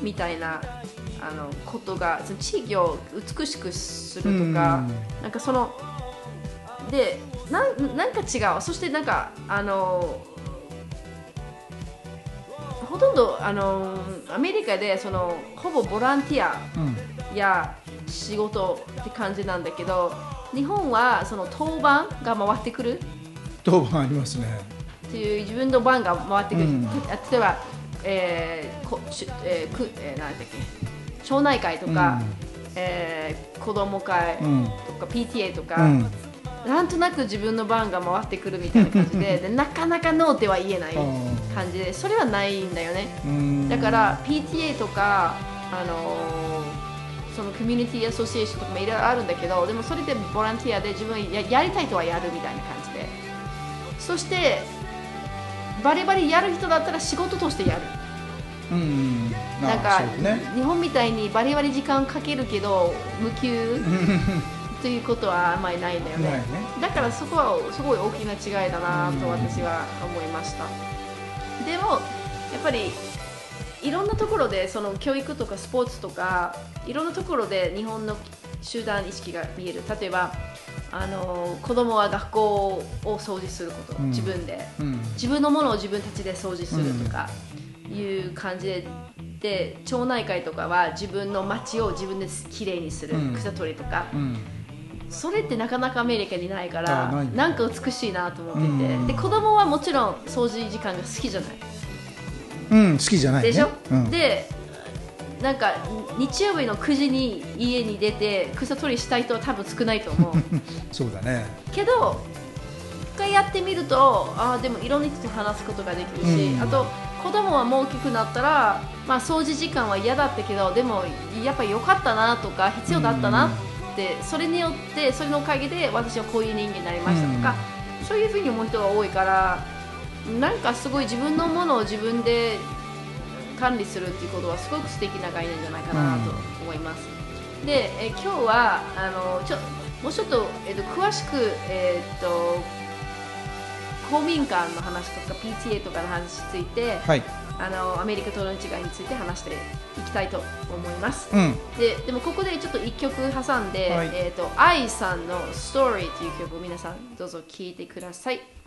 みたいなことが、その地域を美しくするとか、なんかそのでなんか違う。そしてなんかほとんどアメリカでそのほぼボランティアや仕事って感じなんだけど、日本はその当番が回ってくる。 当番ありますね。 っていう自分の番が回ってくる。例えば、なんだっけ、町内会とか、子供会とか、PTA とか、なんとなく自分の番が回ってくるみたいな感じで、なかなかノーっては言えない感じで、それはないんだよね。だから PTA とかそのコミュニティアソシエーションとかもいろいろあるんだけど、でもそれでボランティアで自分 やりたいとはやるみたいな感じで、そしてバリバリやる人だったら仕事としてやる。なんか、日本みたいにバリバリ時間かけるけど無給ということはあんまりないんだよね。だからそこはすごい大きな違いだなと私は思いました。でもやっぱりいろんなところでその教育とかスポーツとかいろんなところで日本の集団意識が見える。例えば子供は学校を掃除すること、自分で、自分のものを自分たちで掃除するとかいう感じで、町内会とかは自分の街を自分できれいにする、草取りとか、それってなかなかアメリカにないからなんか美しいなと思ってて、で子供はもちろん掃除時間が好きじゃない、 好きじゃないねでしょ、でなんか日曜日の9時に家に出て草取りしたい人は多分少ないと思うそうだね。 けど一回やってみるとでもいろんな人と話すことができるし、あと子供はもう大きくなったら、掃除時間は嫌だったけどでもやっぱり良かったなとか必要だったなって、それによってそれのおかげで私はこういう人間になりましたとか、そういうふうに思う人が多いから、なんかすごい自分のものを自分で管理するっていうことはすごく素敵な概念じゃないかなと思います。で、今日はもうちょっと、詳しく、公民館の話とか PTA とかの話について、アメリカとの違いについて話していきたいと思います。でもここでちょっと1曲挟んで、愛さんの「Story」という曲を皆さんどうぞ聴いてください。